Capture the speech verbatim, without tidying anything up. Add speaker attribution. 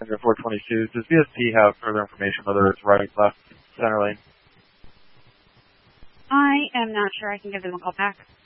Speaker 1: under four twenty-two. Does V S P have further information whether it's right, left, center lane?
Speaker 2: I am not sure. I can give them a call back.